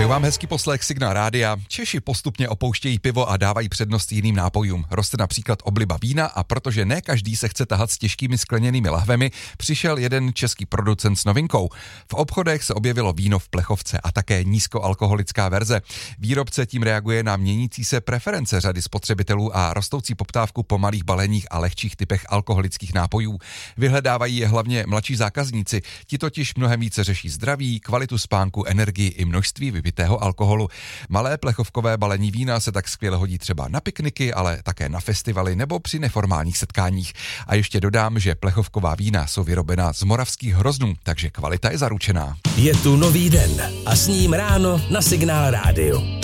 Přeju vám hezký poslech Signál rádia. Češi postupně opouštějí pivo a dávají přednost jiným nápojům. Roste například obliba vína a protože ne každý se chce tahat s těžkými skleněnými lahvemi, přišel jeden český producent s novinkou. V obchodech se objevilo víno v plechovce a také nízkoalkoholická verze. Výrobce tím reaguje na měnící se preference řady spotřebitelů a rostoucí poptávku po malých baleních a lehčích typech alkoholických nápojů. Vyhledávají je hlavně mladší zákazníci. Ti totiž mnohem více řeší zdraví, kvalitu spánku, energii i množství vypitého alkoholu. Malé plechovkové balení vína se tak skvěle hodí třeba na pikniky, ale také na festivaly nebo při neformálních setkáních. A ještě dodám, že plechovková vína jsou vyrobena z moravských hroznů, takže kvalita je zaručená. Je tu nový den a s ním ráno na Signál rádiu.